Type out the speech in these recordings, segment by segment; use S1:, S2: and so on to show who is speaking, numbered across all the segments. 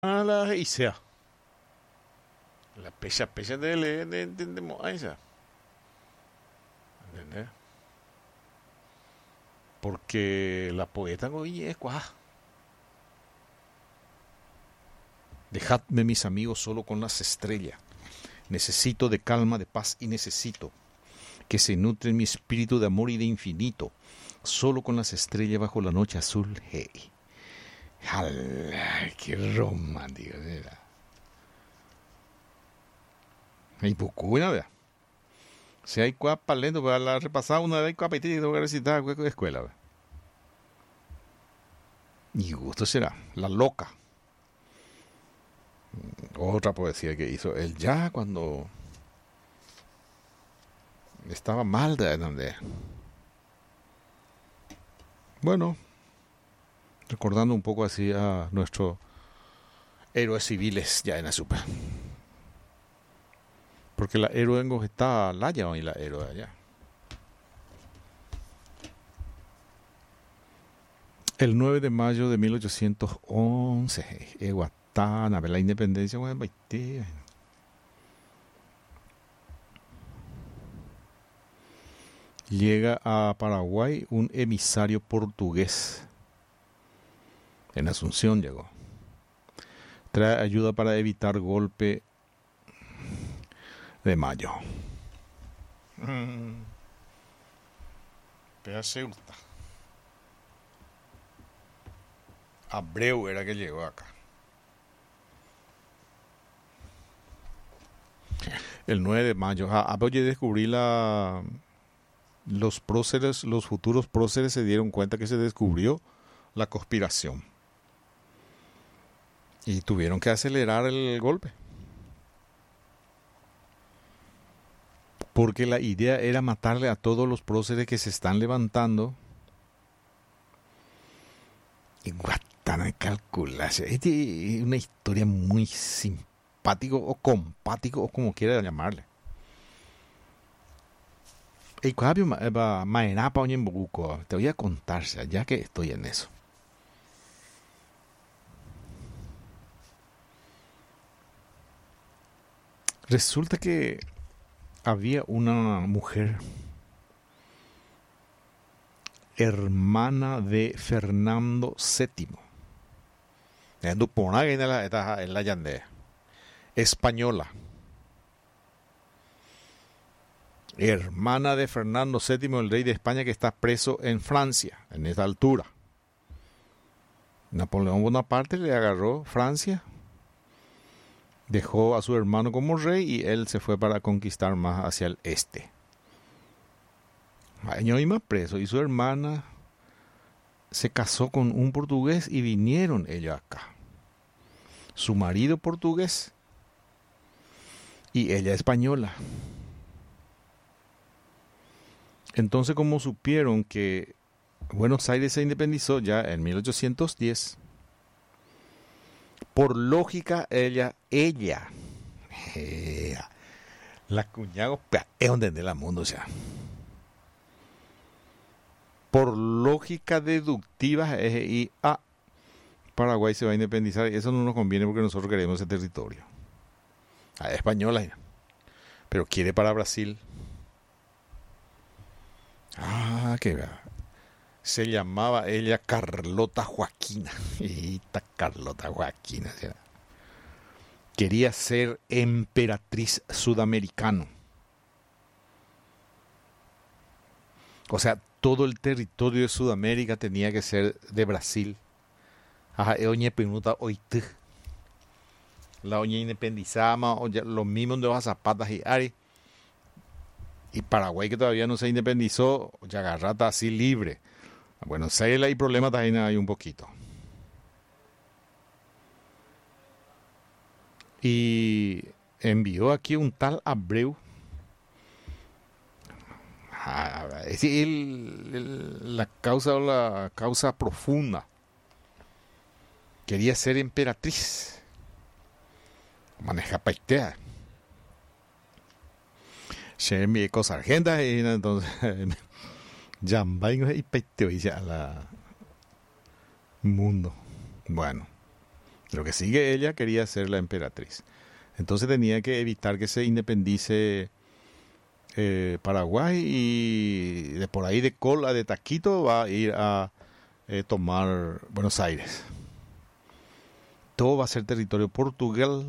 S1: a la Isea. La pecha de Moaisa. ¿Entendés? Porque la poeta Goyi es cuá. Dejadme mis amigos solo con las estrellas. Necesito de calma, de paz y necesito que se nutre mi espíritu de amor y de infinito. Solo con las estrellas bajo la noche azul. Hey. ¡Hala! ¡Qué romántico! ¿Verdad? Y buena, ¿verdad? Si hay cuá palendo, para la repasada una vez cuá petit y tengo que recitar de escuela, ¿verdad? Y gusto será. La loca. Otra poesía que hizo él ya cuando estaba mal de donde. Bueno, recordando un poco así a nuestros héroes civiles ya en la super. Porque la héroe en está Laya y la héroe allá. El 9 de mayo de 1811, Eguatana, la independencia, llega a Paraguay un emisario portugués. En Asunción llegó. Trae ayuda para evitar golpe de mayo. Pero se gusta. Abreu era que llegó acá. El 9 de mayo. Oye, descubrí los próceres, los futuros próceres se dieron cuenta que se descubrió la conspiración. Y tuvieron que acelerar el golpe. Porque la idea era matarle a todos los próceres que se están levantando. Y Guatana calcularse. Es una historia muy simpático o compático o como quiera llamarle. Te voy a contar, ya que estoy en eso. Resulta que había una mujer, hermana de Fernando VII, española, hermana de Fernando VII, el rey de España que está preso en Francia, en esta altura. Napoleón Bonaparte le agarró Francia, dejó a su hermano como rey y él se fue para conquistar más hacia el este. Año y más preso, y su hermana se casó con un portugués y vinieron ellos acá. Su marido portugués y ella española. Entonces, como supieron que Buenos Aires se independizó ya en 1810, por lógica ella, la cuñada es donde de la mundo, o sea, por lógica deductiva, Paraguay se va a independizar y eso no nos conviene porque nosotros queremos ese territorio. Es española, pero quiere para Brasil. Que se llamaba ella Carlota Joaquina. Carlota Joaquina. ¿Sí? Quería ser emperatriz sudamericano. O sea, todo el territorio de Sudamérica tenía que ser de Brasil. La oña independizada, los mismos de las zapatas y Ari. Y Paraguay, que todavía no se independizó, ya agarrata así libre. Bueno, si hay problemas también hay un poquito. Y envió aquí un tal Abreu. Es la causa profunda. Quería ser emperatriz. Maneja paitea. Se envió cosas argentas y entonces Jambay y peiteo y ya la mundo. Bueno, Lo que sigue, ella quería ser la emperatriz. Entonces tenía que evitar que se independice Paraguay, y de por ahí de cola de taquito va a ir a tomar Buenos Aires. Todo va a ser territorio Portugal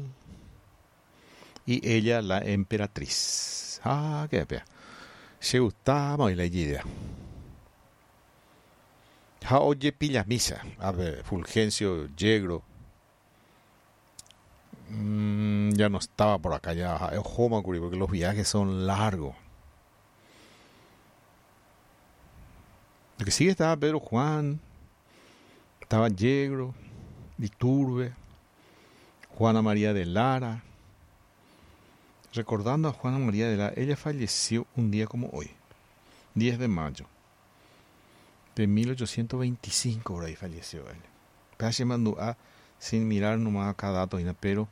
S1: y ella la emperatriz. Ah, qué pena. Se gustaba y la idea. Ja, oye, pilla misa. A ver, Fulgencio Yegro. Ya no estaba por acá, ya. Ojo, Macuri, porque los viajes son largos. Lo que sigue estaba Pedro Juan, estaba Yegro, Iturbe, Juana María de Lara. Recordando a Juana María de Lara, ella falleció un día como hoy, 10 de mayo de 1825, por ahí falleció ella. Pase mandó a sin mirar nomás acá datos, pero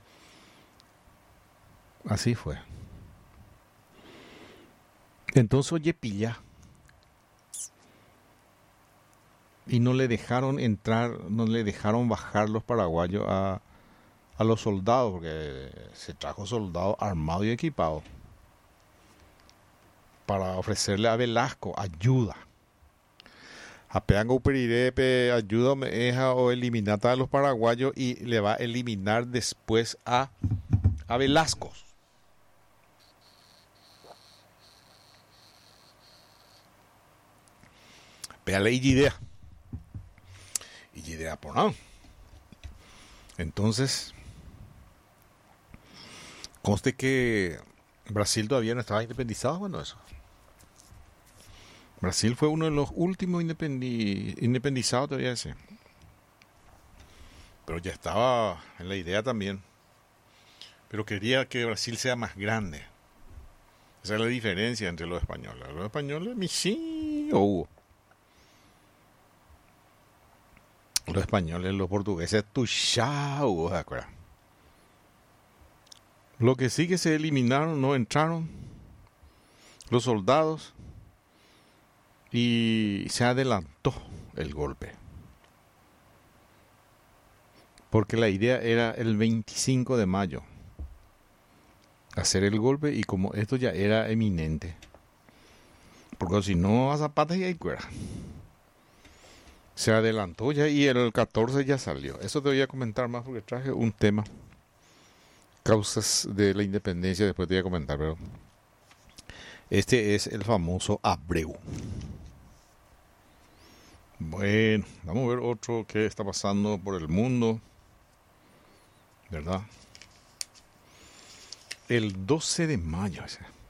S1: así fue. Entonces, oye, pilla. Y no le dejaron entrar, no le dejaron bajar los paraguayos a los soldados, porque se trajo soldados armados y equipados para ofrecerle a Velasco ayuda. A Peango Perirepe, ayúdame o eliminata a los paraguayos, y le va a eliminar después a Velasco. Péale idea. Y idea por nada. Entonces, conste que Brasil todavía no estaba independizado. Bueno, eso. Brasil fue uno de los últimos independizados, te voy a decir. Pero ya estaba en la idea también. Pero quería que Brasil sea más grande. Esa es la diferencia entre los españoles. Los españoles, sí, Hugo. Los españoles, los portugueses, Hugo, ¿de acuerdo? Lo que sí que se eliminaron, no entraron los soldados, y se adelantó el golpe. Porque la idea era el 25 de mayo hacer el golpe, y como esto ya era eminente, porque si no a Zapata y ahí fuera, se adelantó ya, y el 14 ya salió. Eso te voy a comentar más porque traje un tema, causas de la independencia, después te voy a comentar, pero este es el famoso Abreu. Bueno, vamos a ver otro que está pasando por el mundo, ¿verdad? El 12 de mayo.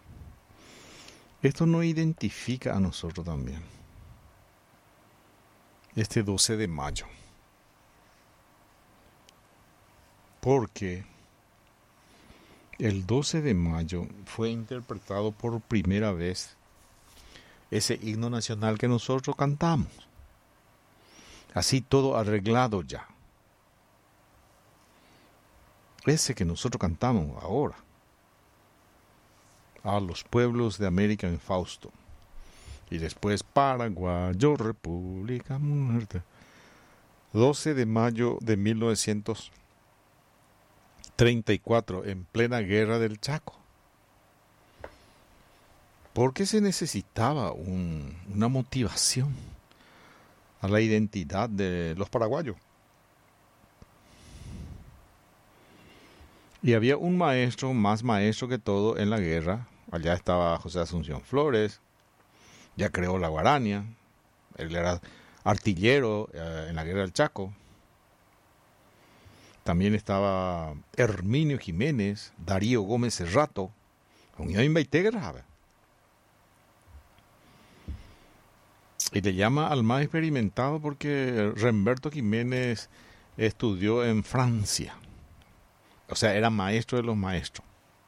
S1: Esto nos identifica a nosotros también. Este 12 de mayo. Porque el 12 de mayo fue interpretado por primera vez ese himno nacional que nosotros cantamos. Así todo arreglado ya. Ese que nosotros cantamos ahora. A los pueblos de América en Fausto. Y después Paraguayo, República Muerta. 12 de mayo de 1934, en plena guerra del Chaco. Porque se necesitaba una motivación a la identidad de los paraguayos. Y había un maestro, más maestro que todo en la guerra. Allá estaba José Asunción Flores, ya creó la Guarania, él era artillero en la guerra del Chaco. También estaba Herminio Jiménez, Darío Gómez Cerrato, y le llama al más experimentado porque Remberto Jiménez estudió en Francia. O sea, era maestro de los maestros.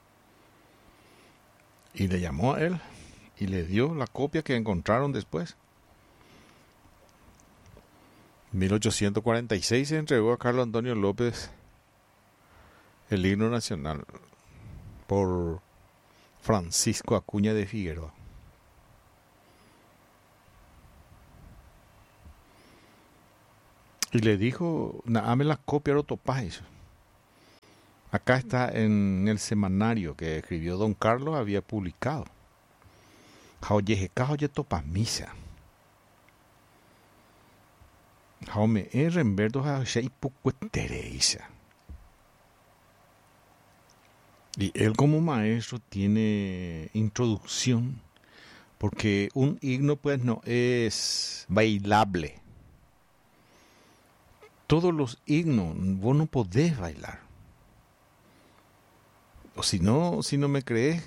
S1: Y le llamó a él y le dio la copia que encontraron después. En 1846 se entregó a Carlos Antonio López el himno nacional por Francisco Acuña de Figueroa. Y le dijo, me la copia topáis. Acá está en el semanario que escribió don Carlos, había publicado. Jaoyejeca oye topa misa. Jaume remberdo jaoye pucuetereisa. Y él como maestro tiene introducción, porque un himno pues no es bailable. Todos los himnos vos no podés bailar. O si no me crees,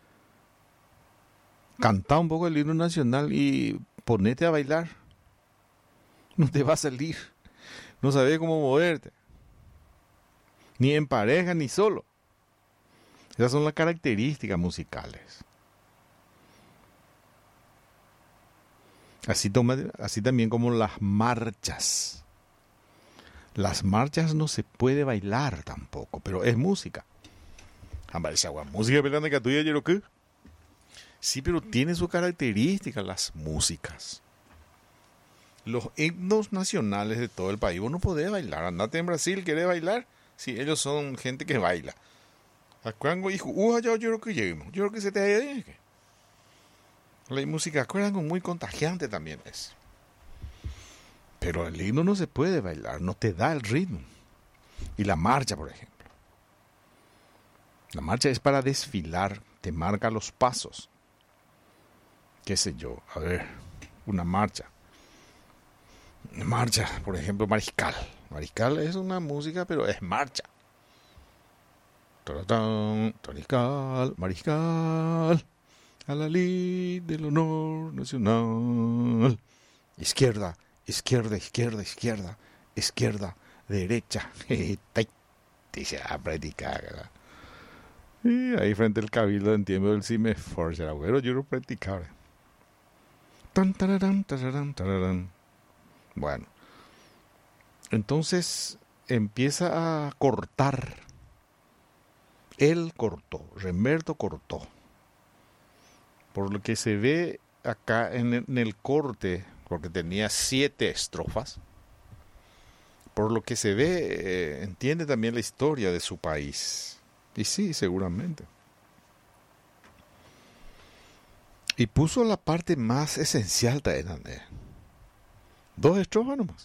S1: canta un poco el himno nacional y ponete a bailar. No te va a salir. No sabes cómo moverte. Ni en pareja ni solo. Esas son las características musicales. Así también como las marchas. Las marchas no se puede bailar tampoco, pero es música. Música pelando que tuya yo qué. Sí, pero tiene sus características las músicas. Los himnos nacionales de todo el país, vos no podés bailar. Andate en Brasil, ¿querés bailar? Sí, ellos son gente que baila. Acuerdan, hijo, yo creo que lleguemos. Yo creo que se te haya ido. La música, acuerdan, muy contagiante también es. Pero el himno no se puede bailar, no te da el ritmo. Y la marcha, por ejemplo. La marcha es para desfilar, te marca los pasos. Qué sé yo, a ver, una marcha. Marcha, por ejemplo, Mariscal. Mariscal es una música, pero es marcha. Mariscal, Mariscal, a la lid del honor nacional. Izquierda, izquierda, izquierda, izquierda, izquierda, derecha. Dice a practicar. Y ahí frente al cabildo en tiempo del CIMEFOR, será bueno, yo lo practicaba. Bueno, entonces empieza a cortar. Él cortó, Remberto cortó. Por lo que se ve acá en el corte, porque tenía 7 estrofas, por lo que se ve, entiende también la historia de su país. Y sí, seguramente. Y puso la parte más esencial también. 2 estrofas nomás.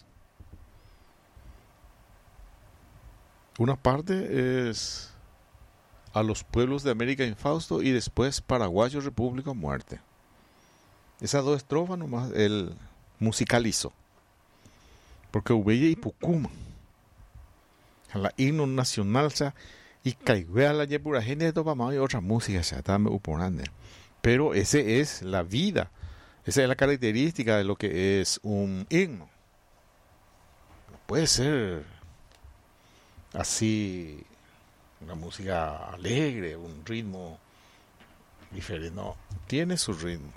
S1: Una parte es a los pueblos de América infausto y después paraguayo, república o muerte. Esas 2 estrofas nomás él musicalizó. Porque Ubeye y Pucuma, a la himno nacional, y caigüe a la yepura gente de Topamao y otra música, dame uporande. Pero ese es la vida, esa es la característica de lo que es un himno. No puede ser así una música alegre, un ritmo diferente, no, tiene su ritmo.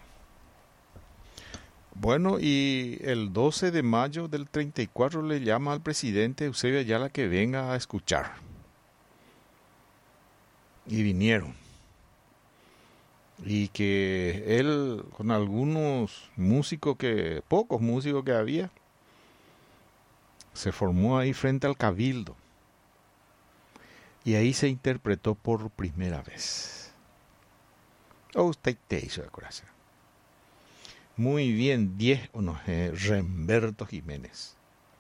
S1: Bueno, y el 12 de mayo del 34 le llama al presidente Eusebio Ayala que venga a escuchar. Y vinieron. Y que él, con algunos músicos pocos músicos que había, se formó ahí frente al cabildo. Y ahí se interpretó por primera vez. Usted te hizo de corazón. Muy bien, 10 Remberto Jiménez.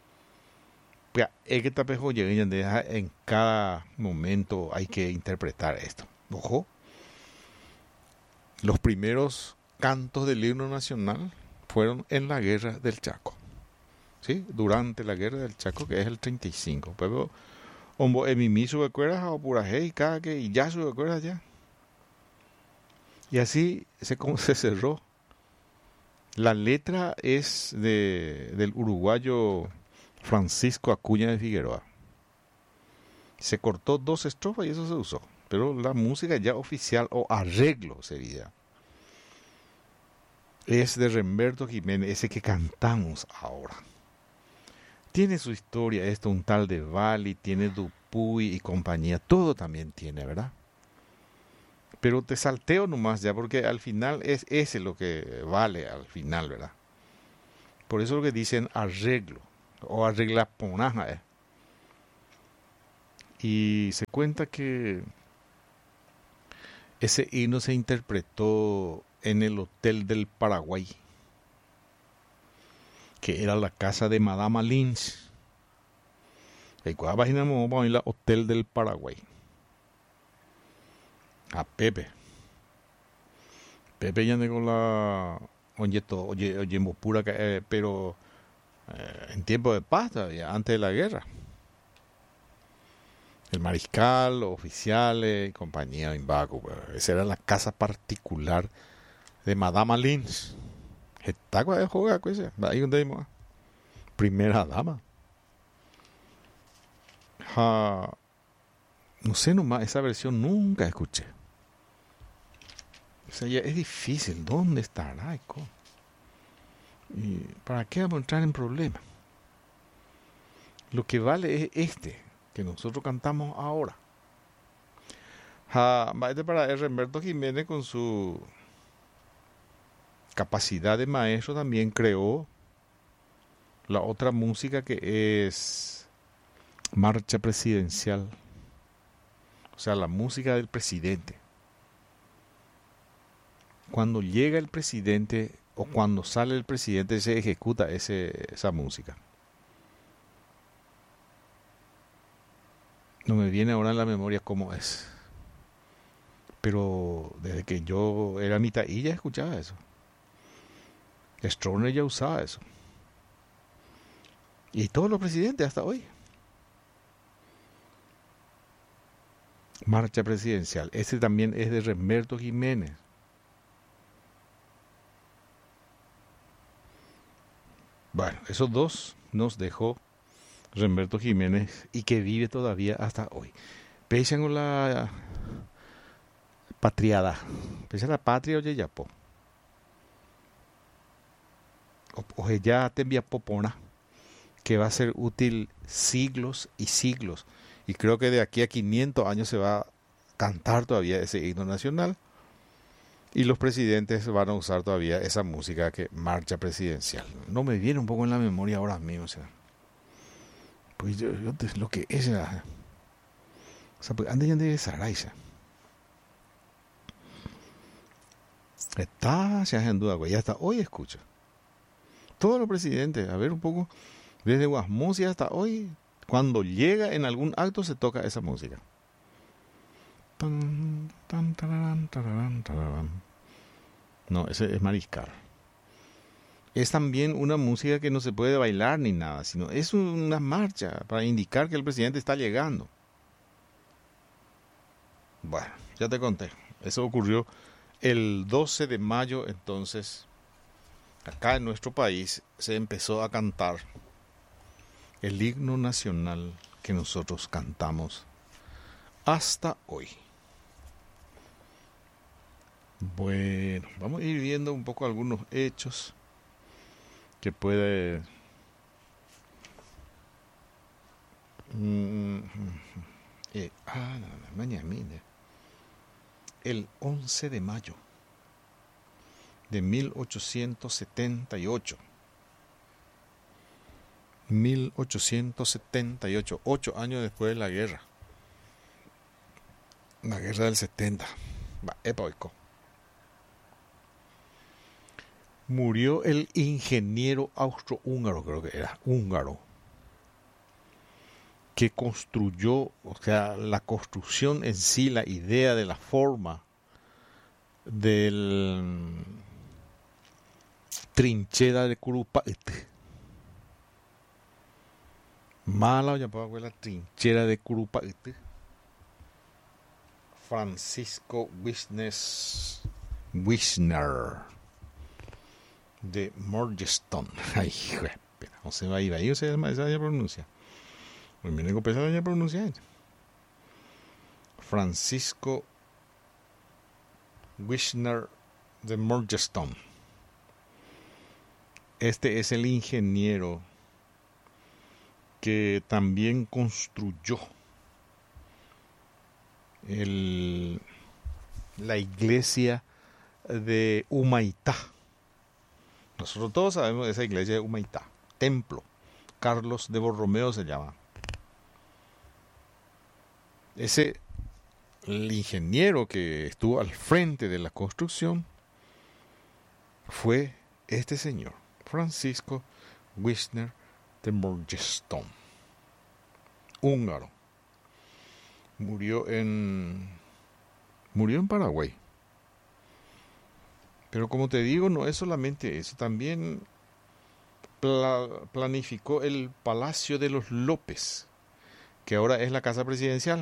S1: En cada momento hay que interpretar esto. Ojo. Los primeros cantos del himno nacional fueron en la guerra del Chaco. ¿Sí? Durante la guerra del Chaco, que es el 35. Pero emimiso de cuerdas o puraje y cada que y ya su de cuerdas ya. Y así se cerró. La letra es del uruguayo Francisco Acuña de Figueroa. Se cortó 2 estrofas y eso se usó. Pero la música ya oficial o arreglo sería. Es de Remberto Jiménez, ese que cantamos ahora. Tiene su historia, esto un tal de Bali, tiene Dupuy y compañía, todo también tiene, ¿verdad? Pero te salteo nomás ya, porque al final es ese lo que vale al final, ¿verdad? Por eso lo que dicen arreglo. o arregla ponaja. Y se cuenta que ese himno se interpretó en el Hotel del Paraguay, que era la casa de Madama Lynch. El cual imaginamos vamos a ir al Hotel del Paraguay. A Pepe ya llegó la oye pura, pero en tiempo de paz todavía, antes de la guerra. El mariscal, los oficiales y compañía en Baco. Esa era la casa particular de Madama Lynch. Está de jugar, ahí donde dimos. Primera dama. No sé nomás, esa versión nunca escuché. O sea, ya es difícil. ¿Dónde estará? ¿Y para qué vamos a entrar en problemas? Lo que vale es este, que nosotros cantamos ahora. Este para Herberto Jiménez, con su capacidad de maestro, también creó la otra música que es marcha presidencial. O sea, la música del presidente. Cuando llega el presidente o cuando sale el presidente se ejecuta esa música. No me viene ahora en la memoria cómo es. Pero desde que yo era mitad y ya escuchaba eso. Stroessner ya usaba eso. Y todos los presidentes hasta hoy. Marcha presidencial. Ese también es de Herberto Jiménez. Bueno, esos dos nos dejó Herberto Jiménez y que vive todavía hasta hoy. Pese a la patriada, pese a la patria, oye ya po. Oye ya te envía popona, que va a ser útil siglos y siglos. Y creo que de aquí a 500 años se va a cantar todavía ese himno nacional. Y los presidentes van a usar todavía esa música que marcha presidencial. No me viene un poco en la memoria ahora mismo. O sea, pues yo lo que es. O sea, pues ande ya de Saraiza. Está, se hace en duda, güey. Ya hasta hoy escucho. Todos los presidentes, a ver un poco, desde Guasmusi hasta hoy, cuando llega en algún acto se toca esa música. No, ese es mariscal. Es también una música que no se puede bailar ni nada, sino es una marcha para indicar que el presidente está llegando. Bueno, ya te conté. Eso ocurrió el 12 de mayo, entonces, acá en nuestro país se empezó a cantar el himno nacional que nosotros cantamos hasta hoy. Bueno, vamos a ir viendo un poco algunos hechos que puede... El 11 de mayo de 1878. 1878, 8 años después de la guerra del 70. Époco. Murió el ingeniero austrohúngaro, creo que era, húngaro, que construyó, o sea, la construcción en sí, la idea de la forma del trinchera de Curupayte. Mala ya puedo la trinchera de Curupayte. Francisco Wisner de Morgeston. Ay, no se va a ir ahí, esa ya pronuncia. Me viene con pesada ya pronuncia. Francisco Wisner de Morgeston. Este es el ingeniero que también construyó la iglesia de Humaitá. Nosotros todos sabemos de esa iglesia de Humaitá, templo Carlos de Borromeo se llama. El ingeniero que estuvo al frente de la construcción fue este señor, Francisco Wisner de Morgenstern, húngaro. Murió en Paraguay. Pero como te digo, no es solamente eso, también planificó el Palacio de los López, que ahora es la casa presidencial.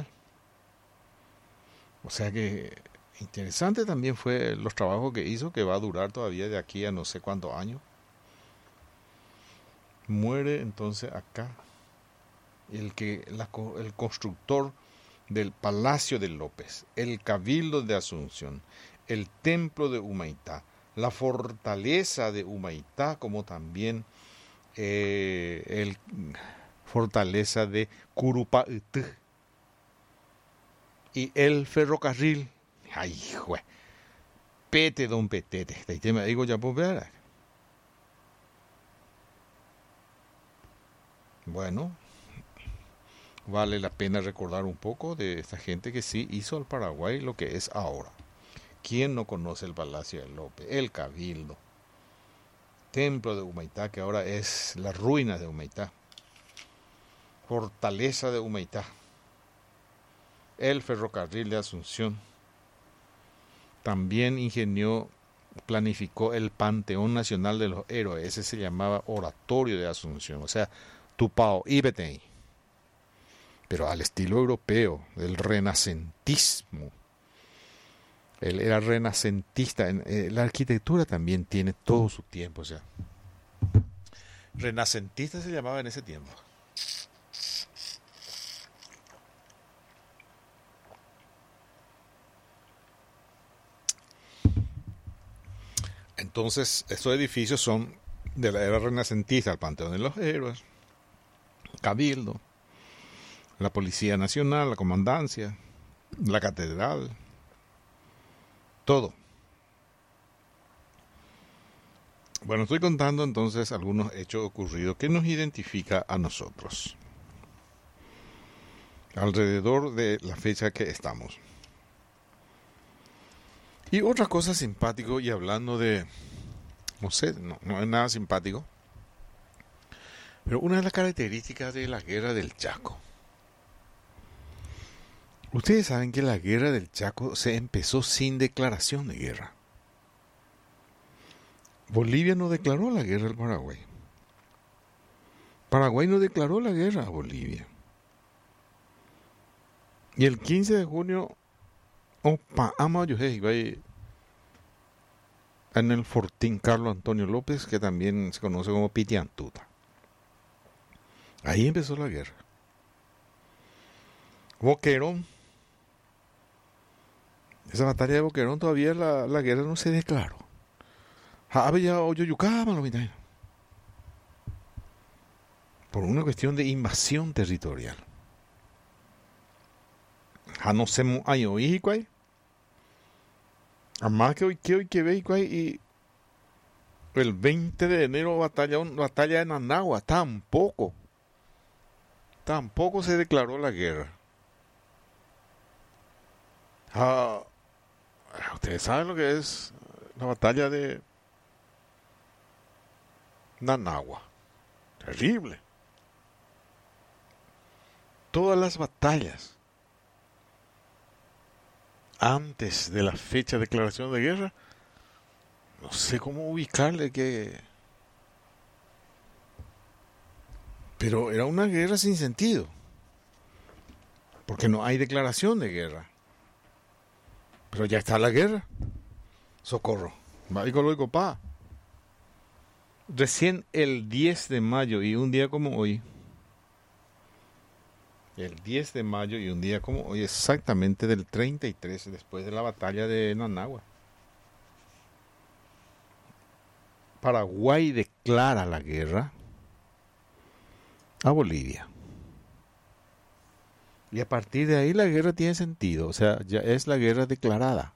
S1: O sea que interesante también fue los trabajos que hizo, que va a durar todavía de aquí a no sé cuántos años. Muere entonces acá el constructor del Palacio de López, el Cabildo de Asunción, el Templo de Humaitá, la Fortaleza de Humaitá, como también el Fortaleza de Curupaití y el ferrocarril. Ay, jue, pete don petete, te me digo ya por ver. Bueno, vale la pena recordar un poco de esta gente que sí hizo al Paraguay lo que es ahora. ¿Quién no conoce el Palacio de López, el Cabildo, Templo de Humaitá, que ahora es la ruina de Humaitá, Fortaleza de Humaitá, el ferrocarril de Asunción? También planificó el Panteón Nacional de los Héroes, ese se llamaba Oratorio de Asunción, o sea, Tupao Ibetei, pero al estilo europeo, del renacentismo. Él era renacentista. La arquitectura también tiene todo su tiempo. O sea, renacentista se llamaba en ese tiempo. Entonces, estos edificios son de la era renacentista: el Panteón de los Héroes, Cabildo, la Policía Nacional, la Comandancia, la Catedral, todo. Bueno, estoy contando entonces algunos hechos ocurridos que nos identifica a nosotros alrededor de la fecha que estamos. Y otra cosa simpático, y hablando de, no sé, no es nada simpático, pero una de las características de la guerra del Chaco. Ustedes saben que la guerra del Chaco se empezó sin declaración de guerra. Bolivia no declaró la guerra al Paraguay. Paraguay no declaró la guerra a Bolivia. Y el 15 de junio, en el Fortín Carlos Antonio López, que también se conoce como Pitiantuta. Ahí empezó la guerra. Boquerón. Esa batalla de Boquerón todavía la guerra no se declaró. Por una cuestión de invasión territorial. No hay oí, además que hoy que ve, y el 20 de enero batalla de Nanagua, tampoco se declaró la guerra. Ustedes saben lo que es la batalla de Nanagua. Terrible. Todas las batallas antes de la fecha de declaración de guerra, no sé cómo ubicarle pero era una guerra sin sentido, porque no hay declaración de guerra. Pero ya está la guerra. Socorro. Recién el 10 de mayo y un día como hoy, exactamente del 33, después de la batalla de Nanagua, Paraguay declara la guerra a Bolivia. Y a partir de ahí la guerra tiene sentido, o sea, ya es la guerra declarada.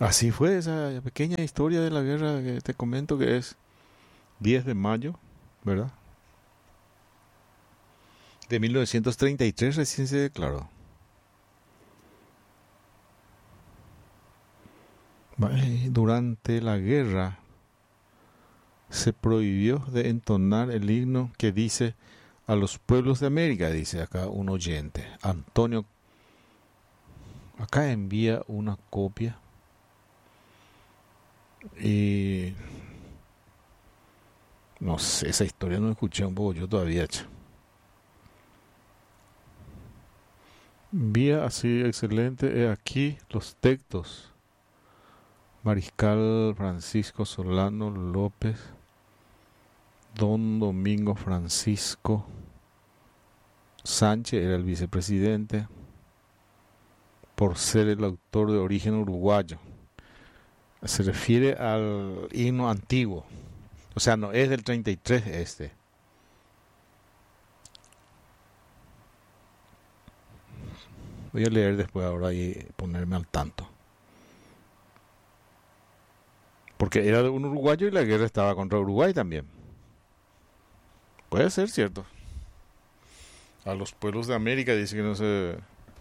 S1: Así fue esa pequeña historia de la guerra que te comento, que es 10 de mayo, ¿verdad? De 1933 recién se declaró. Durante la guerra se prohibió de entonar el himno que dice: a los pueblos de América, dice acá un oyente. Antonio, acá envía una copia. Y no sé, esa historia no escuché un poco yo todavía, che. Envía así, excelente. Aquí los textos. Mariscal Francisco Solano López, don Domingo Francisco Sánchez era el vicepresidente, por ser el autor de origen uruguayo. Se refiere al himno antiguo, o sea, no es del 33 este. Voy a leer después ahora y ponerme al tanto. Porque era de un uruguayo y la guerra estaba contra Uruguay también. Puede ser cierto. A los pueblos de América dice que no se...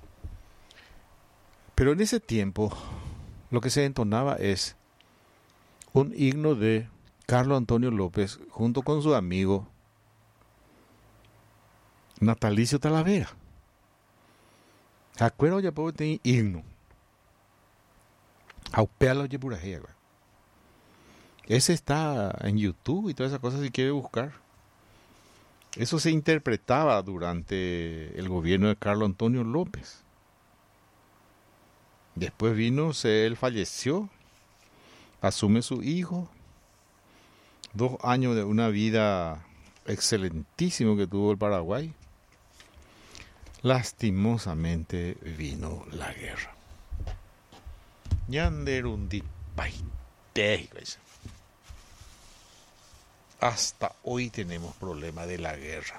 S1: Pero en ese tiempo lo que se entonaba es un himno de Carlos Antonio López junto con su amigo Natalicio Talavera. Acuerdo ya puedo tener himno. Aupealo ya purajea, güey. Ese está en YouTube y todas esas cosas si quiere buscar. Eso se interpretaba durante el gobierno de Carlos Antonio López. Después vino, él falleció, asume su hijo, 2 años de una vida excelentísima que tuvo el Paraguay. Lastimosamente vino la guerra. Yanderundi paite. Hasta hoy tenemos problemas de la guerra.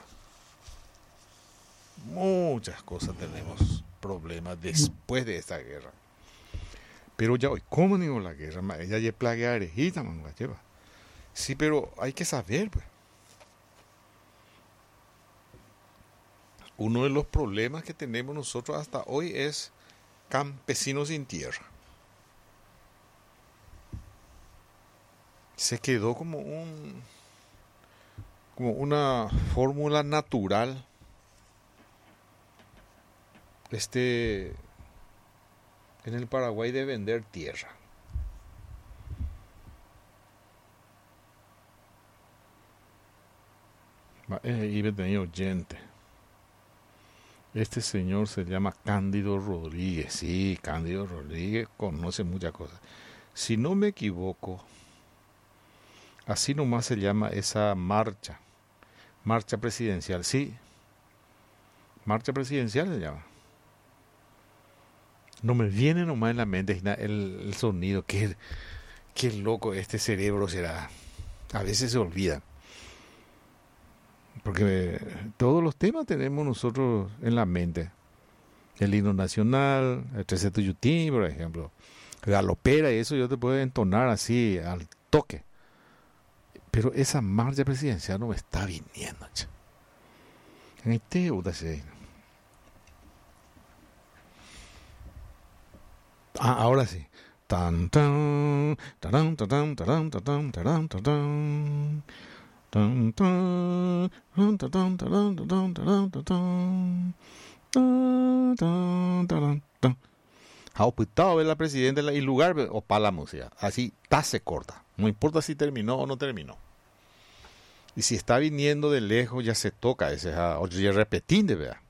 S1: Muchas cosas tenemos problemas después de esta guerra. Pero ya hoy, ¿cómo digo la guerra? Ella ya plaga arejita, man, lleva. Sí, pero hay que saber, pues. Uno de los problemas que tenemos nosotros hasta hoy es campesinos sin tierra. Se quedó como una fórmula natural en el Paraguay de vender tierra. Y me tenía oyente. Este señor se llama Cándido Rodríguez. Sí, Cándido Rodríguez conoce muchas cosas. Si no me equivoco, así nomás se llama esa marcha presidencial. Sí, marcha presidencial se llama. No me viene nomás en la mente el sonido. Qué loco este cerebro será. A veces se olvida. Porque todos los temas tenemos nosotros en la mente. El himno nacional, el 13 Tuyutí, por ejemplo. Galopera, y eso yo te puedo entonar así al toque. Pero esa marcha presidencial no me está viniendo. En este ahora sí. Tan tan taran taran taran taran taran taran. Tan tan tan tan taran taran taran taran. Tan tan taran tan. Ha optado ver la presidenta y lugar o para la música. Así se corta. No importa si terminó o no terminó. Y si está viniendo de lejos ya se toca ese. Otro ya repetir de verdad.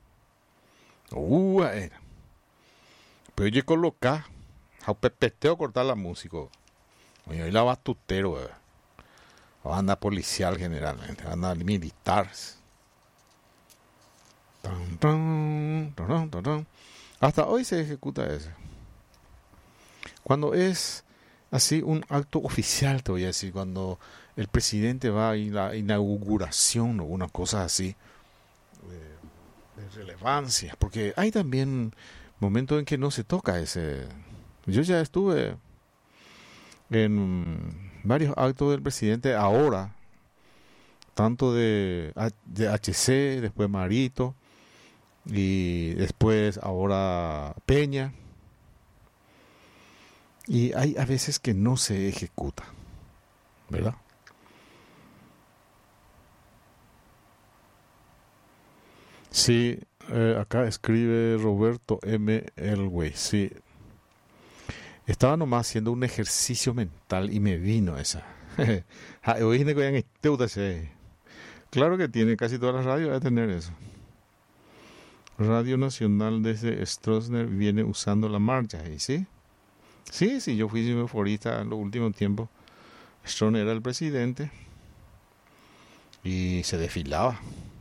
S1: Pero yo colocar. A pepeteo cortar la música. Oye, hoy la va tutero, va a andar policial generalmente. Va a andar militar. Hasta hoy se ejecuta eso. Cuando es así un acto oficial, te voy a decir, cuando el presidente va a la inauguración o una cosa así de relevancia, porque hay también momentos en que no se toca ese. Yo ya estuve en varios actos del presidente ahora, tanto de HC, después Marito, y después ahora Peña. Y hay a veces que no se ejecuta, ¿verdad? Sí, acá escribe Roberto M. Elway. Sí, estaba nomás haciendo un ejercicio mental y me vino esa. Claro que tiene, casi todas las radios debe tener eso. Radio Nacional desde Stroessner viene usando la marcha, ¿sí? Sí, yo fui semaforista en los últimos tiempos. Stroessner era el presidente y se desfilaba.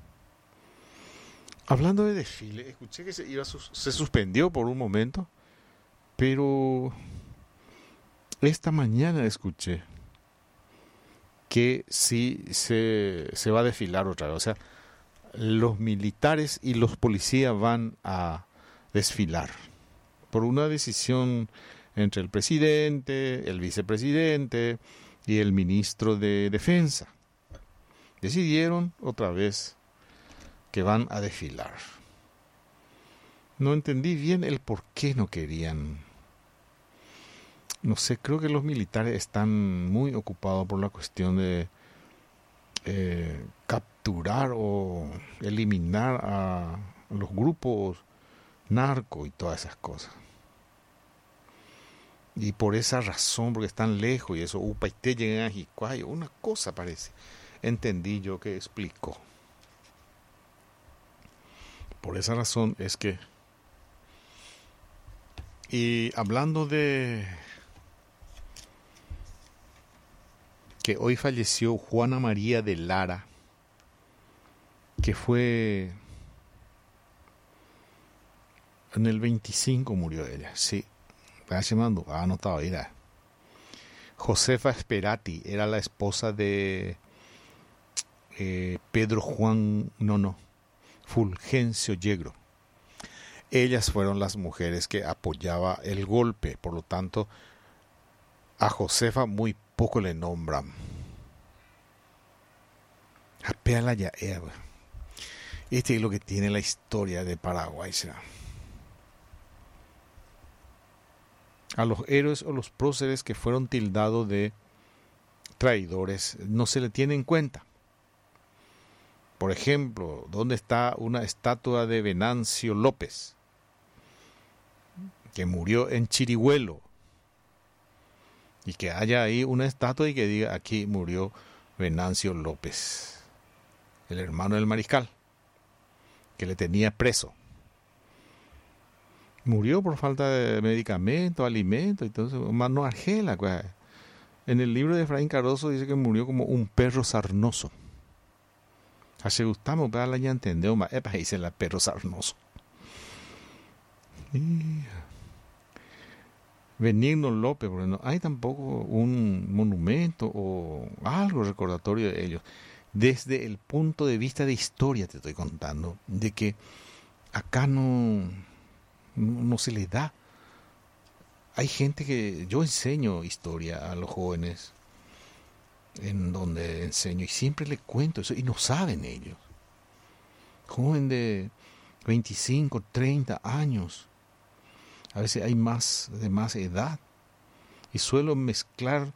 S1: Hablando de desfile, escuché que se suspendió por un momento, pero esta mañana escuché que sí se va a desfilar otra vez. O sea, los militares y los policías van a desfilar por una decisión entre el presidente, el vicepresidente y el ministro de Defensa. Decidieron otra vez que van a desfilar. No entendí bien el por qué no querían. No sé, creo que los militares están muy ocupados por la cuestión de capturar o eliminar a los grupos narcos y todas esas cosas. Y por esa razón, porque están lejos y eso, Upaité llegan a Jicuayo, una cosa parece. Entendí yo que explicó. Por esa razón es que... Y hablando de que hoy falleció Juana María de Lara, que fue... En el 25 murió ella, sí. Llamando, anotado ahí. Josefa Esperati era la esposa de Pedro Juan, Fulgencio Yegro. Ellas fueron las mujeres que apoyaba el golpe, por lo tanto, a Josefa muy poco le nombran. Apéala ya, este es lo que tiene la historia de Paraguay, ¿será? A los héroes o los próceres que fueron tildados de traidores no se le tiene en cuenta. Por ejemplo, ¿dónde está una estatua de Venancio López, que murió en Chirihuelo? Y que haya ahí una estatua y que diga, aquí murió Venancio López, el hermano del mariscal, que le tenía preso. Murió por falta de medicamentos, alimentos, entonces, Mano Argela. En el libro de Efraín Caroso dice que murió como un perro sarnoso. Así gustamos, para la ya entendeu, dice la perro sarnoso. Benigno López, porque no hay tampoco un monumento o algo recordatorio de ellos. Desde el punto de vista de historia te estoy contando, de que acá no se le da. Hay gente que yo enseño historia a los jóvenes, en donde enseño y siempre les cuento eso y no saben ellos. Joven de 25, 30 años, a veces hay de más edad, y suelo mezclar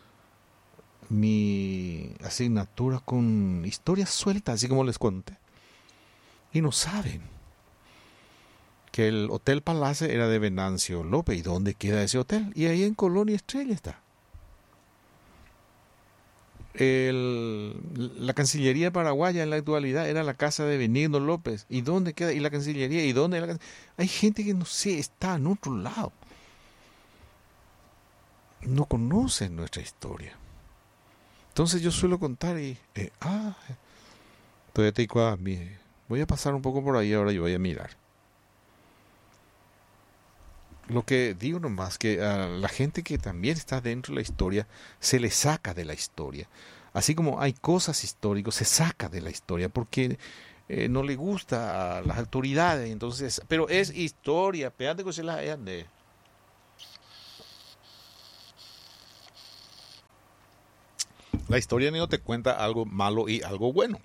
S1: mi asignatura con historias sueltas, así como les conté, y no saben que el Hotel Palace era de Venancio López. ¿Y dónde queda ese hotel? Y ahí en Colonia Estrella está. La Cancillería paraguaya en la actualidad era la casa de Benigno López. ¿Y dónde queda? ¿Y la Cancillería? ¿Y dónde? Hay gente que no sé, está en otro lado. No conoce nuestra historia. Entonces yo suelo contar y... todavía te voy a pasar un poco por ahí ahora y voy a mirar. Lo que digo nomás, que a la gente que también está dentro de la historia, se le saca de la historia. Así como hay cosas históricas, se saca de la historia, porque no le gusta a las autoridades. Entonces, pero es historia, espérate que se la vean de... La historia no te cuenta algo malo y algo bueno.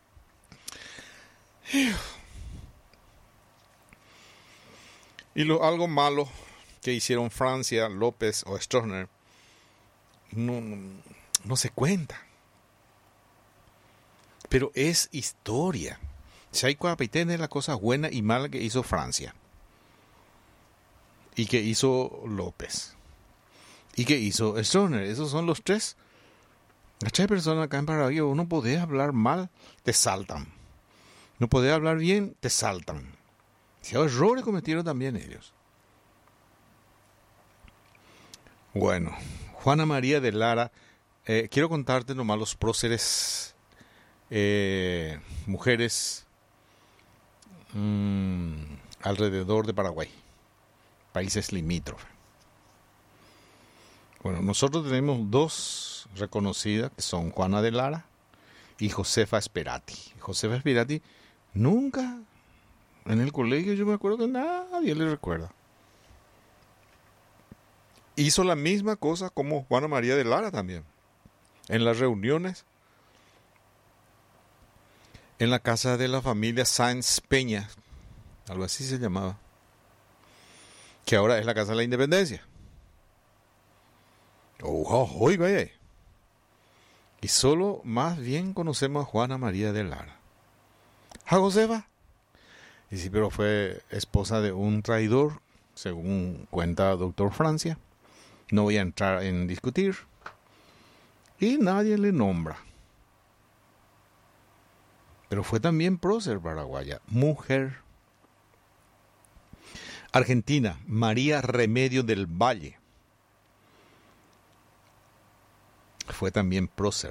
S1: Y algo malo que hicieron Francia, López o Stroessner no se cuenta. Pero es historia. Si hay cuapitene las cosas buenas y malas que hizo Francia. Y que hizo López. Y que hizo Stroessner. Esos son los tres. Las tres personas acá en Paraguay. No podés hablar mal, te saltan. No podés hablar bien, te saltan. Si hay errores cometieron también ellos. Bueno, Juana María de Lara. Quiero contarte nomás los próceres. Mujeres alrededor de Paraguay, países limítrofes. Bueno, nosotros tenemos dos reconocidas que son Juana de Lara y Josefa Sperati. Josefa Sperati nunca en el colegio, yo me acuerdo que nadie le recuerda. Hizo la misma cosa como Juana María de Lara también. En las reuniones en la casa de la familia Sáenz Peña, algo así se llamaba, que ahora es la Casa de la Independencia. Oiga, y solo más bien conocemos a Juana María de Lara. ¿A Josefa? Y sí, pero fue esposa de un traidor, según cuenta Doctor Francia. No voy a entrar en discutir. Y nadie le nombra. Pero fue también prócer paraguaya, mujer. Argentina, María Remedio del Valle. Fue también prócer.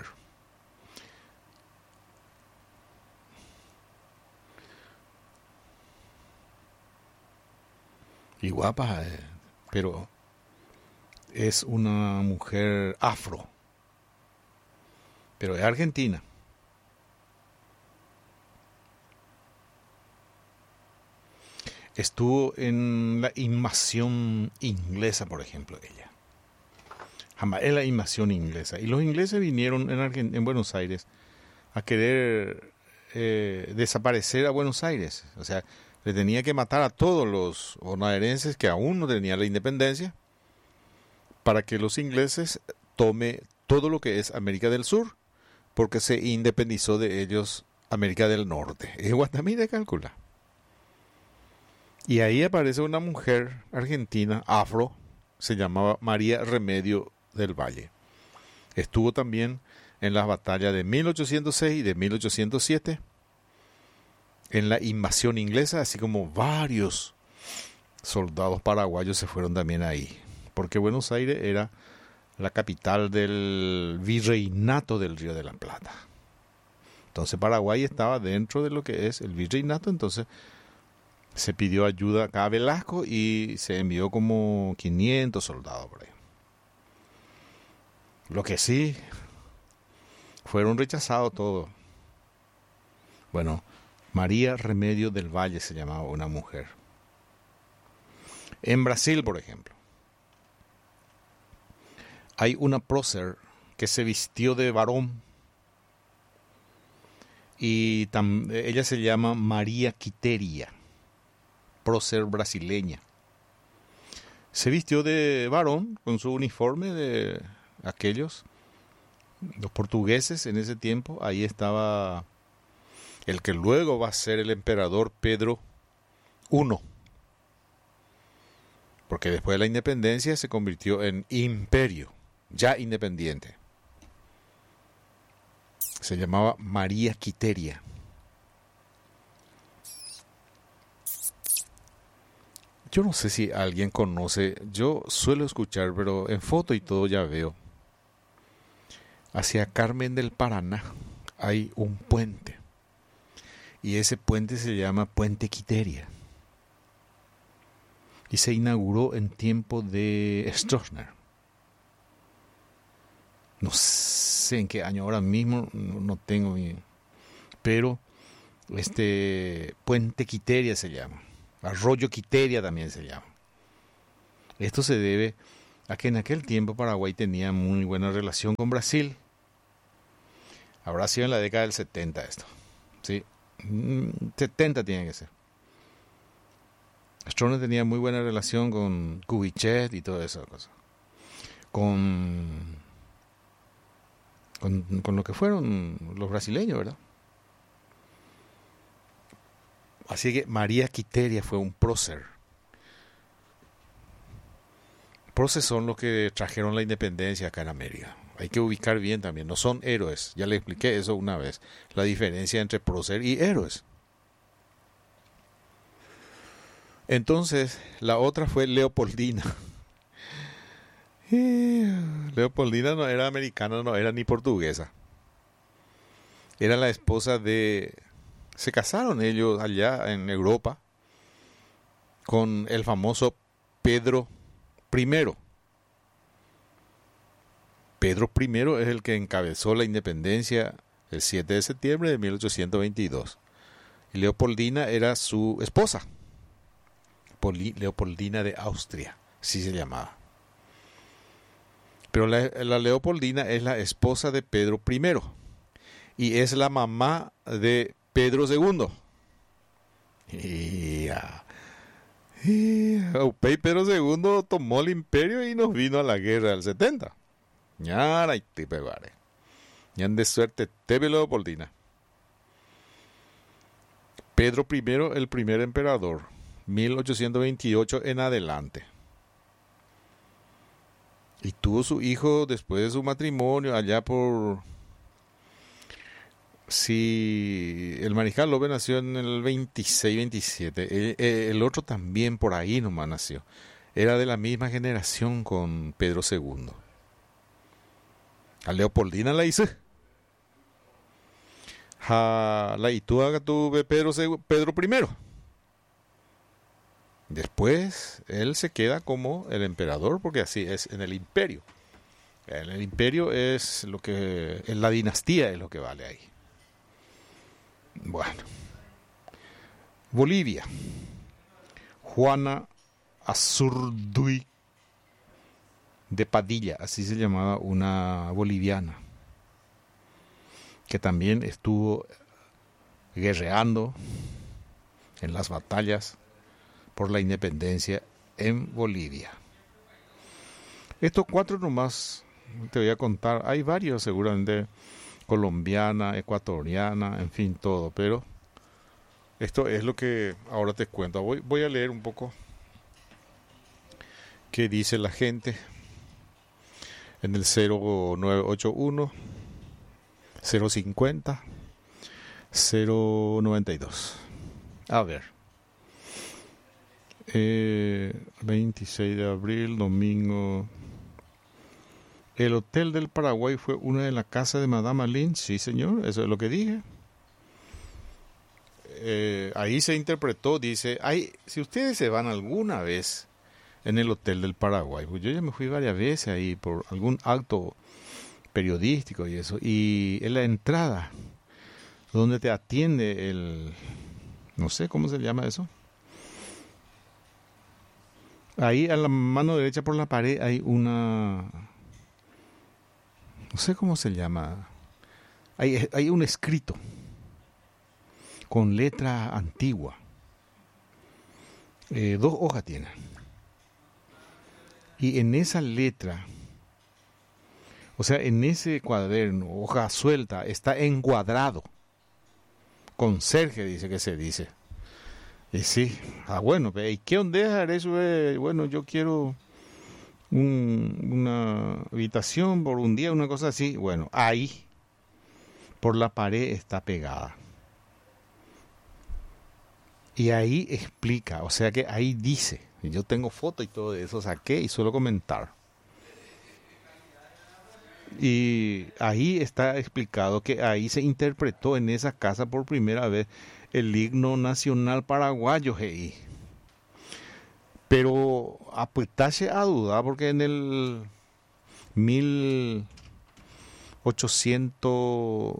S1: Y guapa, pero es una mujer afro. Pero es argentina. Estuvo en la invasión inglesa, por ejemplo, ella. Jamás en la invasión inglesa. Y los ingleses vinieron en Buenos Aires a querer desaparecer a Buenos Aires. O sea, le tenía que matar a todos los bonaerenses que aún no tenían la independencia para que los ingleses tomen todo lo que es América del Sur, porque se independizó de ellos América del Norte. Es Guatemala, calcula. Y ahí aparece una mujer argentina, afro, se llamaba María Remedio del Valle. Estuvo también en las batallas de 1806 y de 1807, en la invasión inglesa, así como varios soldados paraguayos se fueron también ahí, porque Buenos Aires era la capital del virreinato del Río de la Plata. Entonces Paraguay estaba dentro de lo que es el virreinato, entonces se pidió ayuda acá a Velasco y se envió como 500 soldados por ahí. Lo que sí, fueron rechazados todos. Bueno, María Remedio del Valle se llamaba una mujer. En Brasil, por ejemplo, hay una prócer que se vistió de varón y ella se llama María Quiteria. Prócer brasileña. Se vistió de varón con su uniforme de aquellos, los portugueses en ese tiempo. Ahí estaba el que luego va a ser el emperador Pedro I, porque después de la independencia se convirtió en imperio, ya independiente. Se llamaba María Quiteria. Yo no sé si alguien conoce, yo suelo escuchar, pero en foto y todo ya veo. Hacia Carmen del Paraná hay un puente. Y ese puente se llama Puente Quiteria. Y se inauguró en tiempo de Stroessner. No sé en qué año ahora mismo, no tengo ni... Pero Puente Quiteria se llama. Arroyo Quiteria también se llama. Esto se debe a que en aquel tiempo Paraguay tenía muy buena relación con Brasil. Habrá sido en la década del 70 esto. ¿Sí? 70 tiene que ser. Stroessner tenía muy buena relación con Kubitschek y toda esa cosa. Con lo que fueron los brasileños, ¿verdad? Así que María Quiteria fue un prócer. Próceres son los que trajeron la independencia acá en América. Hay que ubicar bien también, no son héroes. Ya le expliqué eso una vez, la diferencia entre prócer y héroes. Entonces, la otra fue Leopoldina. Leopoldina no era americana, no era ni portuguesa. Era la esposa de... Se casaron ellos allá en Europa con el famoso Pedro I. Pedro I es el que encabezó la independencia el 7 de septiembre de 1822. Y Leopoldina era su esposa. Leopoldina de Austria, así se llamaba. Pero la Leopoldina es la esposa de Pedro I y es la mamá de Pedro II. Pedro II tomó el imperio y nos vino a la guerra del 70. Ñara y te pegare. Ñan de suerte tebe Leopoldina. Pedro I, el primer emperador, 1828 en adelante. Y tuvo su hijo después de su matrimonio, allá por... Sí, el mariscal López nació en el 26, 27. El otro también por ahí nomás nació. Era de la misma generación con Pedro II. A Leopoldina la hice. La Ituaga tuve Pedro I. Después él se queda como el emperador porque así es en el imperio. En el imperio es lo que... En la dinastía es lo que vale ahí. Bueno. Bolivia. Juana Azurduy de Padilla, así se llamaba una boliviana, que también estuvo guerreando en las batallas por la independencia en Bolivia. Estos 4 nomás te voy a contar. Hay varios seguramente, colombiana, ecuatoriana, en fin, todo. Pero esto es lo que ahora te cuento. Voy a leer un poco qué dice la gente en el 0981 050 092. A ver. 26 de abril, domingo. El Hotel del Paraguay fue una de las casas de Madame Lynch. Sí, señor, eso es lo que dije. Ahí se interpretó, dice, si ustedes se van alguna vez en el Hotel del Paraguay, pues yo ya me fui varias veces ahí por algún acto periodístico y eso, y en la entrada, donde te atiende no sé cómo se llama eso. Ahí a la mano derecha por la pared hay una... No sé cómo se llama. Hay un escrito con letra antigua. 2 hojas tiene. Y en esa letra, o sea, en ese cuaderno, hoja suelta, está encuadrado. Conserje dice que se dice. Y sí, bueno, ¿y qué onda eso? Bueno, yo quiero una habitación por un día, una cosa así. Bueno, ahí, por la pared está pegada. Y ahí explica, o sea que ahí dice, y yo tengo foto y todo eso, saqué y suelo comentar. Y ahí está explicado que ahí se interpretó en esa casa por primera vez el himno nacional paraguayo. Pero apuestarse a dudar porque en el 1800,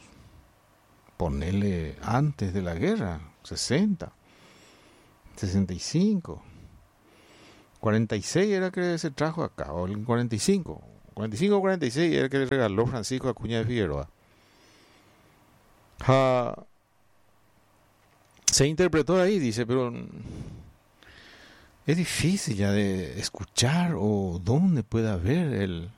S1: ponele antes de la guerra, 60, 65, 46 era que se trajo acá, o el 45 o 46 era que le regaló Francisco Acuña de Figueroa. Ja, se interpretó ahí, dice, pero es difícil ya de escuchar o dónde puede haber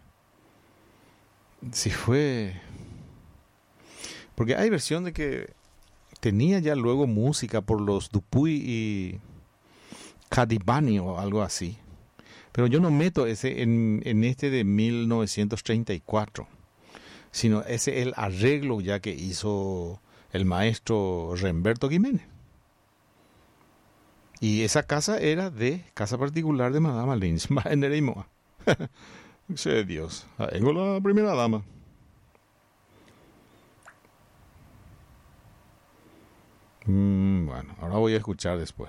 S1: si fue, porque hay versión de que tenía ya luego música por los Dupuy y Cadibani o algo así, pero yo no meto ese en este de 1934, sino ese el arreglo ya que hizo el maestro Remberto Jiménez. Y esa casa era de casa particular de Madame Lynch, en Nereimoa. Sé Dios, tengo la primera dama. Bueno, ahora voy a escuchar después.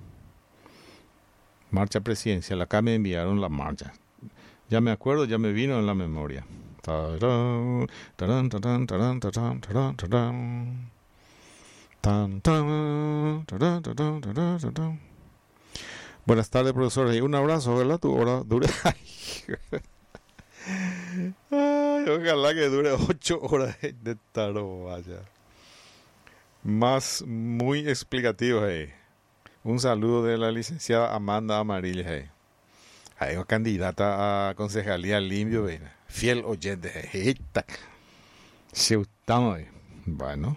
S1: Marcha presidencial, acá me enviaron la marcha. Ya me acuerdo, ya me vino en la memoria. Tarán, tarán, tarán, tarán, tarán, tarán, tarán. Tan, tan, tarán, tarán, tarán, tarán. Buenas tardes, profesor. Un abrazo, ojalá tu hora dure. Ay, ojalá que dure 8 horas de tarot, vaya. Más muy explicativo, Un saludo de la licenciada Amanda Amarilla, Hay candidata a concejalía limpio, fiel oyente, Se gustamos, Bueno,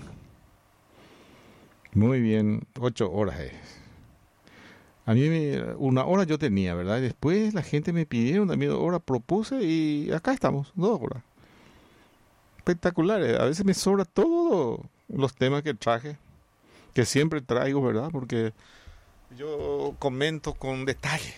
S1: muy bien, 8 horas, A mí 1 hora yo tenía, ¿verdad? Y después la gente me pidieron también 2 horas, propuse y acá estamos, 2 horas. Espectaculares. A veces me sobra todos los temas que traje, que siempre traigo, ¿verdad? Porque yo comento con detalle.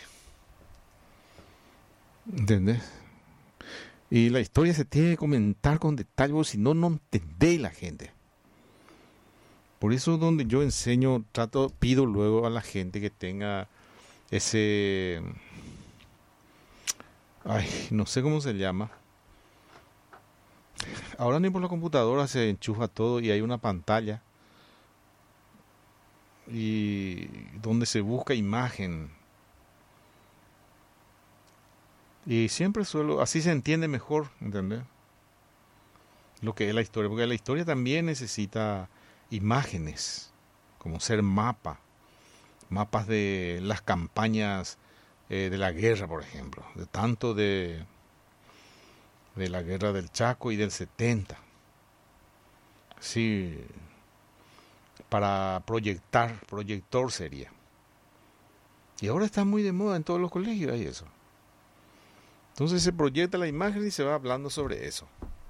S1: ¿Entendés? Y la historia se tiene que comentar con detalle, porque si no, no entendéis la gente. Por eso donde yo enseño, pido luego a la gente que tenga ese... Ay, no sé cómo se llama. Ahora ni por la computadora se enchufa todo y hay una pantalla. Y donde se busca imagen. Y siempre así se entiende mejor, ¿entendés? Lo que es la historia, porque la historia también necesita imágenes, como ser mapas de las campañas de la guerra, por ejemplo, de la guerra del Chaco y del 70. Sí, para proyector sería. Y ahora está muy de moda en todos los colegios, hay eso. Entonces se proyecta la imagen y se va hablando sobre eso.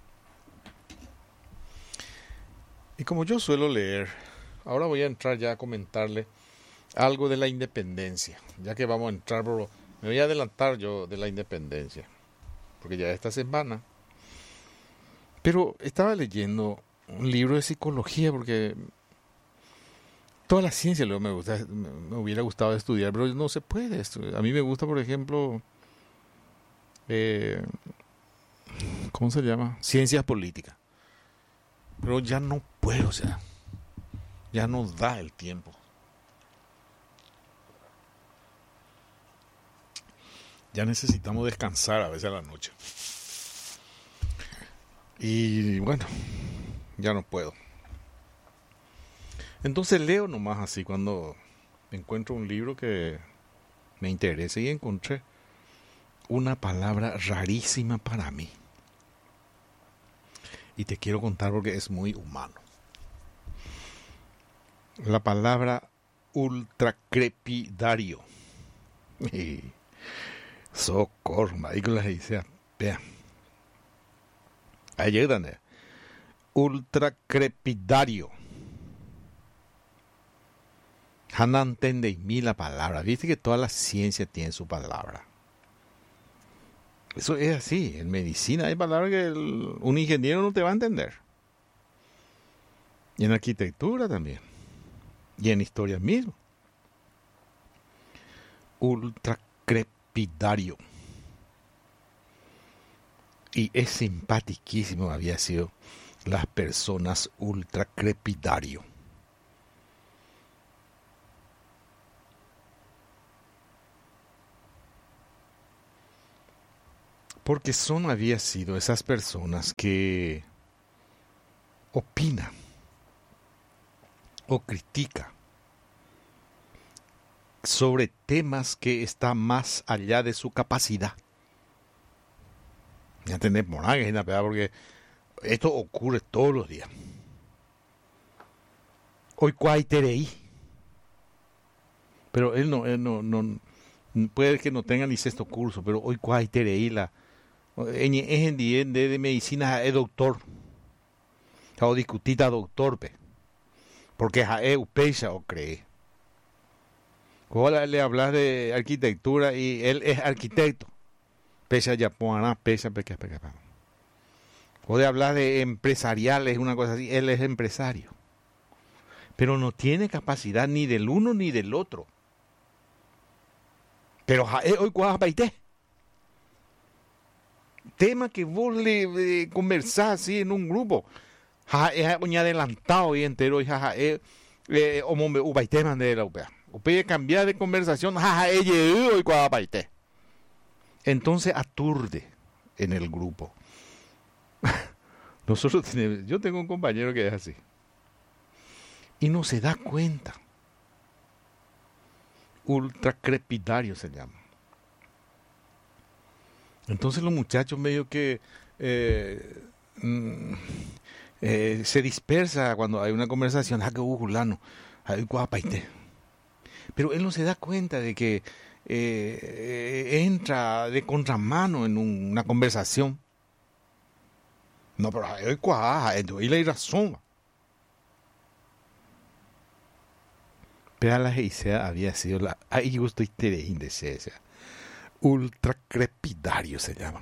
S1: Y como yo suelo leer, ahora voy a entrar ya a comentarle algo de la independencia, ya que vamos a entrar me voy a adelantar yo de la independencia, porque ya esta semana. Pero estaba leyendo un libro de psicología, porque toda la ciencia luego me hubiera gustado estudiar, pero no se puede estudiar. A mí me gusta, por ejemplo, ¿cómo se llama? Ciencias políticas. Pero ya no puedo, ya no da el tiempo. Ya necesitamos descansar a veces a la noche. Y bueno, ya no puedo. Entonces leo nomás así cuando encuentro un libro que me interesa, y encontré una palabra rarísima para mí. Y te quiero contar porque es muy humano. La palabra ultracrepidario. Socorro, marico, la dice, vea. Ahí llegan, ultracrepidario. No entendéis mí la palabra. Viste que toda la ciencia tiene su palabra. Eso es así. En medicina hay palabras que un ingeniero no te va a entender. Y en arquitectura también. Y en historia mismo. Ultracrepidario. Y es simpaticísimo había sido las personas ultracrepidario. Porque había sido esas personas que opinan o critica sobre temas que están más allá de su capacidad. Ya tenés moragas, porque esto ocurre todos los días. Hoy cuay tereí. Pero él no, puede que no tenga ni sexto curso, pero hoy cuay tereí la es en de medicina es doctor. O discutita doctor, pe. Porque es upecha o cree. Cuando le hablas de arquitectura y él es arquitecto. Pesa ya ponana, pesa. Cuando hablas de empresariales, una cosa así, él es empresario. Pero no tiene capacidad ni del uno ni del otro. Pero hoy cuál paité. Tema que vos le conversás así en un grupo. Es un adelantado y entero. O paité mandé la upea. Upea cambiar de conversación. Hoy cuál paité. Entonces aturde en el grupo. Yo tengo un compañero que es así. Y no se da cuenta. Ultracrepidario se llama. Entonces los muchachos medio que se dispersa cuando hay una conversación. Pero él no se da cuenta de que entra de contramano en una conversación. No, pero hoy la razón. Pero la geisea había sido la ahí gusto indecencia. Ultracrepidario se llama.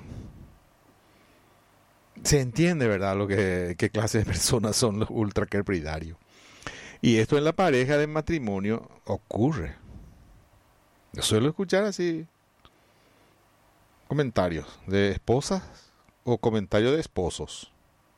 S1: Se entiende, ¿verdad? Qué clase de personas son los ultracrepidarios. Y esto en la pareja de matrimonio ocurre. Yo suelo escuchar así comentarios de esposas o comentarios de esposos.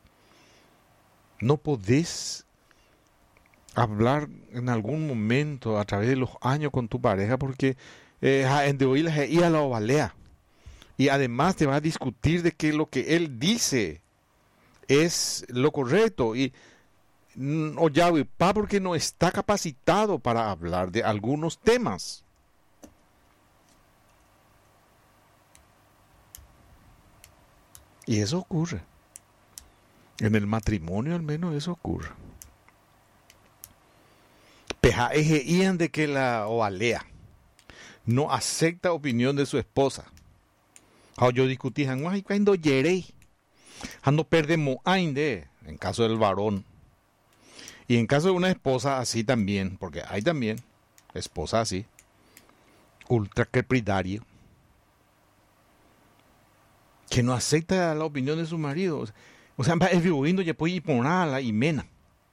S1: No podés hablar en algún momento a través de los años con tu pareja porque de hoy a la ovalea. Y además te va a discutir de que lo que él dice es lo correcto. Y o ya, porque no está capacitado para hablar de algunos temas. Y eso ocurre. En el matrimonio al menos eso ocurre. Peja ejeían de que la oalea no acepta opinión de su esposa. Yo discutí, cuando yerei, no perdemos ainde, en caso del varón. Y en caso de una esposa así también, porque hay también esposa así, ultracrepidario, que no acepta la opinión de su marido. O sea, es viviendo ya puede ir por la y mena.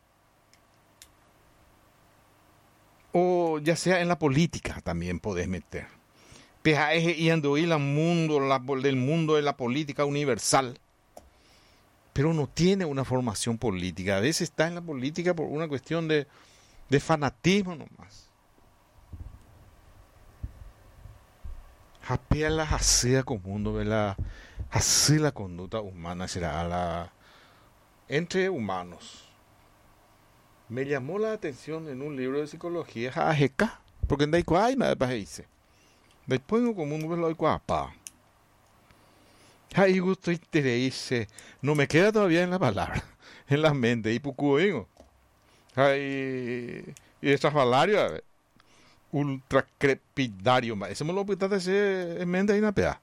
S1: O ya sea en la política también podés meter. PJE y ando ir al mundo, del mundo de la política universal. Pero no tiene una formación política. A veces está en la política por una cuestión de fanatismo nomás. Japea la jasea común, ¿verdad? Así la conducta humana será entre humanos. Me llamó la atención en un libro de psicología, porque en Daikuay me dice. Después en común lo Daikuapa. Ay, gusto y te dice, no me queda todavía en la palabra, en la mente, y pucuino. Ay, y estas palabras, ultracrepidario, ese me lo puede hacer en mente y en la pea.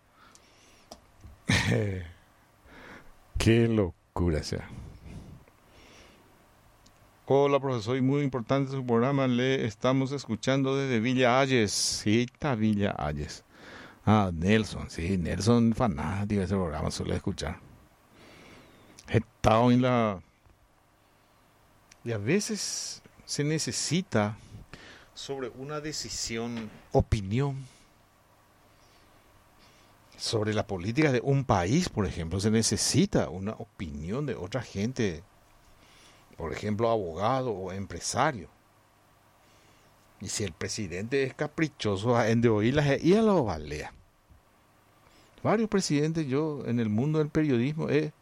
S1: Qué locura, sea. Hola, profesor, muy importante su programa. Le estamos escuchando desde Villa Ayes. Sí, está Villa Ayes. Nelson, sí, Nelson fanático de ese programa, suele escuchar. He estado en la... Y a veces se necesita sobre una decisión, opinión. Sobre la política de un país, por ejemplo, se necesita una opinión de otra gente. Por ejemplo, abogado o empresario. Y si el presidente es caprichoso, en de oírlas y a lo valea. Varios presidentes, yo en el mundo del periodismo he